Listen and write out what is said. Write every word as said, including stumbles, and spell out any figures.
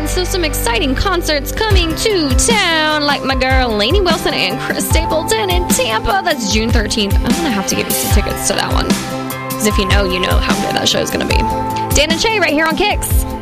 So some exciting concerts coming to town, like my girl Lainey Wilson and Chris Stapleton in Tampa. That's June thirteenth. I'm going to have to give you some tickets to that one. Because if you know, you know how good that show is going to be. Dan and Shay right here on Kicks.